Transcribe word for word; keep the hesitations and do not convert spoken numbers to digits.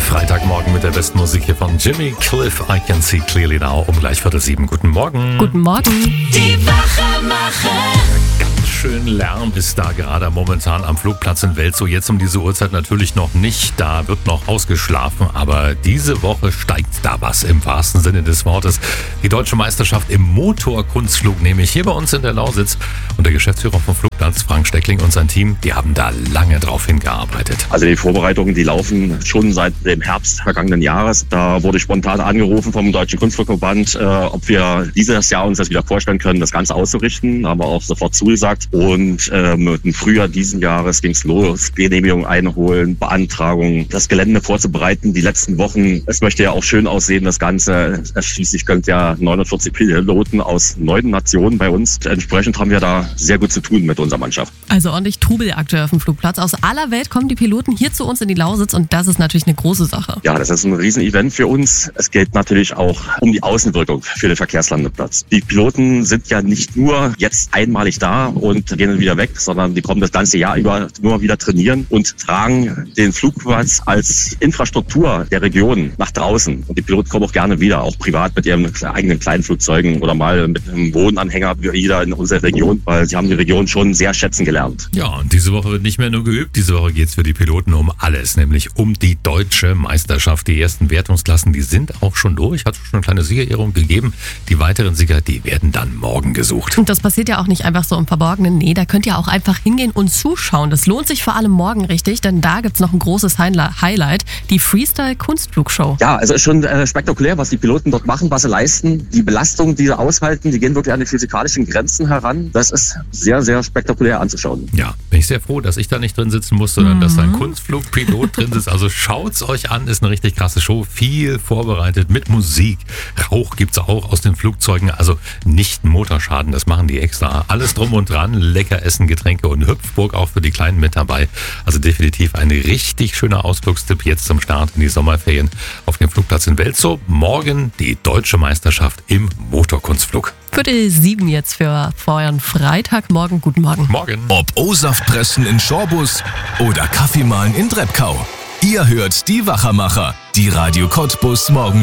Freitagmorgen mit der besten Musik hier von Jimmy Cliff. I Can See Clearly Now um gleich Viertel sieben. Guten Morgen. Guten Morgen. Die Wachmacher. Ganz schön Lärm ist da gerade momentan am Flugplatz in Welzow. Jetzt um diese Uhrzeit natürlich noch nicht. Da wird noch ausgeschlafen. Aber diese Woche steigt da was im wahrsten Sinne des Wortes. Die deutsche Meisterschaft im Motorkunstflug, nämlich hier bei uns in der Lausitz. Und der Geschäftsführer vom Flugplatz, Frank Steckling, und sein Team, die haben da lange drauf hingearbeitet. Also die Vorbereitungen, die laufen schon seit dem Herbst vergangenen Jahres. Da wurde spontan angerufen vom Deutschen Kunstflugverband, äh, ob wir dieses Jahr uns das wieder vorstellen können, das Ganze auszurichten. Da haben wir auch sofort zugesagt. Und ähm, im Frühjahr diesen Jahres ging es los. Genehmigung einholen, Beantragung, das Gelände vorzubereiten. Die letzten Wochen, es möchte ja auch schön aussehen, das Ganze. Schließlich könnt ja neunundvierzig Piloten aus neun Nationen bei uns. Entsprechend haben wir da sehr gut zu tun mit unserer Mannschaft. Also ordentlich Trubel aktuell auf dem Flugplatz. Aus aller Welt kommen die Piloten hier zu uns in die Lausitz und das ist natürlich eine große Sache. Ja, das ist ein Riesenevent für uns. Es geht natürlich auch um die Außenwirkung für den Verkehrslandeplatz. Die Piloten sind ja nicht nur jetzt einmalig da und gehen dann wieder weg, sondern die kommen das ganze Jahr über nur wieder trainieren und tragen den Flugplatz als Infrastruktur der Region nach draußen. Und die Piloten kommen auch gerne wieder, auch privat mit ihren eigenen kleinen Flugzeugen oder mal mit einem Wohnanhänger wieder in unsere Region, weil sie haben die Region schon sehr schätzen gelernt. Ja, und diese Woche wird nicht mehr nur geübt, diese Woche geht es für die Piloten um alles, nämlich um die deutsche Meisterschaft. Die ersten Wertungsklassen, die sind auch schon durch, hat schon eine kleine Siegerehrung gegeben. Die weiteren Sieger, die werden dann morgen gesucht. Und das passiert ja auch nicht einfach so im Verborgenen. Nee, da könnt ihr auch einfach hingehen und zuschauen. Das lohnt sich vor allem morgen richtig, denn da gibt's noch ein großes Highlight, die Freestyle-Kunstflugshow. Ja, also ist schon äh, spektakulär, was die Piloten dort machen, was sie leisten. Die Belastung, die sie aushalten, die gehen wirklich an die physikalischen Grenzen heran. Das ist sehr, sehr spektakulär anzuschauen. Ja, bin ich sehr froh, dass ich da nicht drin sitzen muss, sondern mhm. dass da ein Kunstflugpilot drin sitzt. Also schaut's euch an, ist eine richtig krasse Show. Viel vorbereitet mit Musik. Rauch gibt's auch aus den Flugzeugen. Also nicht Motorschaden, das machen die extra. Alles drum und dran, lecker essen, Getränke und Hüpfburg auch für die Kleinen mit dabei. Also definitiv ein richtig schöner Ausflugstipp jetzt zum Start in die Sommerferien auf dem Flugplatz in Welzow. Morgen die deutsche Meisterschaft im Motorkunstflug. Viertel sieben jetzt für, für euren Freitagmorgen. Guten Morgen. Morgen. Ob O-Saft pressen in Schorbus oder Kaffee mahlen in Treppkau. Ihr hört die Wachermacher, die Radio Cottbus Morgenshow.